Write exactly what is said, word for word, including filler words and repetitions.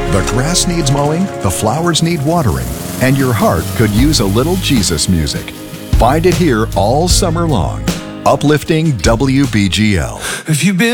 The grass needs mowing, the flowers need watering, and your heart could use a little Jesus music. Find it here all summer long. Uplifting W B G L. If you've been